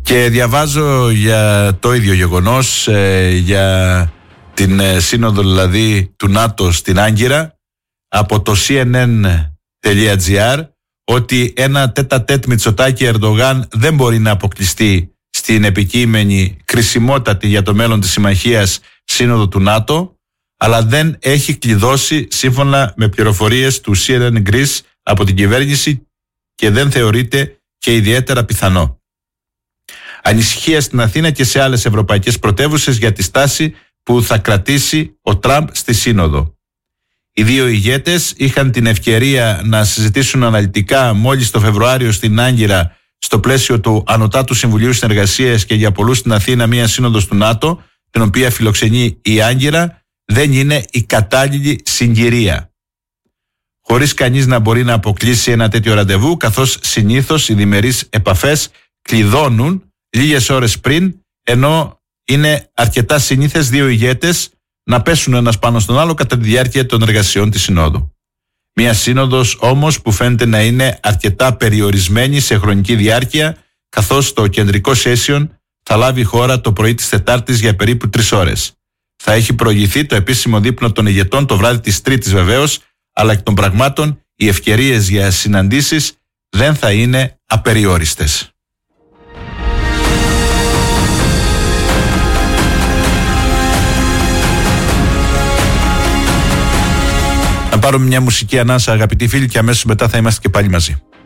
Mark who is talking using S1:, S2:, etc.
S1: Και διαβάζω για το ίδιο γεγονός, για την σύνοδο δηλαδή του ΝΑΤΟ στην Άγκυρα, από το CNN.gr, ότι ένα τέτα-τέτ Μητσοτάκη Ερντογάν δεν μπορεί να αποκλειστεί στην επικείμενη κρισιμότατη για το μέλλον της συμμαχίας σύνοδο του ΝΑΤΟ, αλλά δεν έχει κλειδώσει σύμφωνα με πληροφορίες του CNN Greece από την κυβέρνηση και δεν θεωρείται και ιδιαίτερα πιθανό. Ανησυχία στην Αθήνα και σε άλλες ευρωπαϊκές πρωτεύουσες για τη στάση που θα κρατήσει ο Τραμπ στη Σύνοδο. Οι δύο ηγέτες είχαν την ευκαιρία να συζητήσουν αναλυτικά μόλις το Φεβρουάριο στην Άγκυρα στο πλαίσιο του Ανωτάτου Συμβουλίου Συνεργασίας και για πολλούς στην Αθήνα μια σύνοδος του ΝΑΤΟ, την οποία φιλοξενεί η Άγκυρα, δεν είναι η κατάλληλη συγκυρία. Χωρίς κανείς να μπορεί να αποκλείσει ένα τέτοιο ραντεβού, καθώς συνήθως οι διμερείς επαφές κλειδώνουν λίγες ώρες πριν, ενώ είναι αρκετά συνήθες δύο ηγέτες να πέσουν ένας πάνω στον άλλο κατά τη διάρκεια των εργασιών της Συνόδου. Μια σύνοδος όμως που φαίνεται να είναι αρκετά περιορισμένη σε χρονική διάρκεια, καθώς το κεντρικό session θα λάβει χώρα το πρωί της Τετάρτης για περίπου 3 ώρες. Θα έχει προηγηθεί το επίσημο δείπνο των ηγετών το βράδυ της Τρίτης βεβαίως, αλλά εκ των πραγμάτων οι ευκαιρίες για συναντήσεις δεν θα είναι απεριόριστες. Να πάρουμε μια μουσική ανάσα, αγαπητοί φίλοι, και αμέσως μετά θα είμαστε και πάλι μαζί.